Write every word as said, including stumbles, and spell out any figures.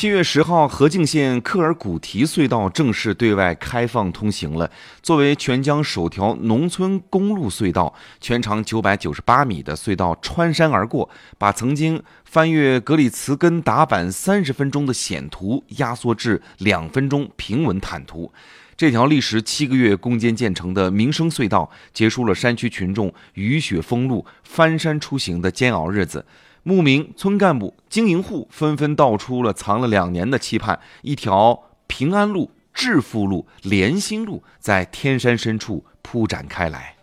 七月十号，河静县克尔古提隧道正式对外开放通行了。作为全疆首条农村公路隧道，全长九百九十八米的隧道穿山而过，把曾经翻越格里茨根达坂三十分钟的险途压缩至两分钟平稳坦途。这条历时七个月攻坚建成的民生隧道，结束了山区群众雨雪封路、翻山出行的煎熬日子。牧民、村干部、经营户纷纷道出了藏了两年的期盼，一条平安路、致富路、联心路在天山深处铺展开来。